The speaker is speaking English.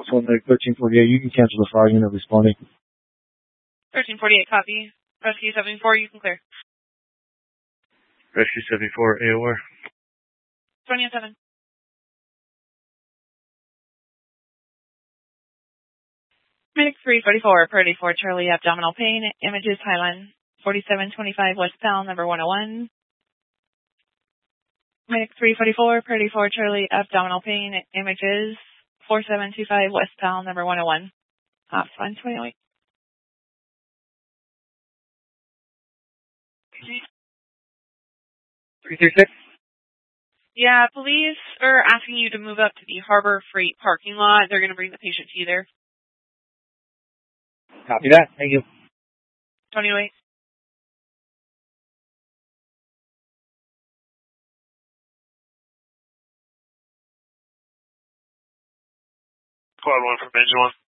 One Medic 1348, you can cancel the fire unit responding. 1348, copy. Rescue 74, you can clear. Rescue 74, AOR. 20 and 7. Medic 344, Priority 4, Charlie, abdominal pain. Images, Highline 4725 westbound, number 101. Medic 344, Priority 4, Charlie, abdominal pain. Images, 4725 westbound, number 101. Ops 128. Okay. 336? Yeah, police are asking you to move up to the Harbor Freight parking lot. They're going to bring the patient to you there. Copy that. Thank you. 28. Squad 1 from Engine 1.